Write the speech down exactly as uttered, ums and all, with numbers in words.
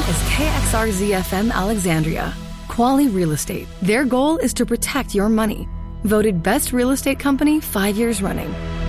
is K X R Z F M Alexandria. Quality Real Estate. Their goal is to protect your money. Voted Best Real Estate Company five years running.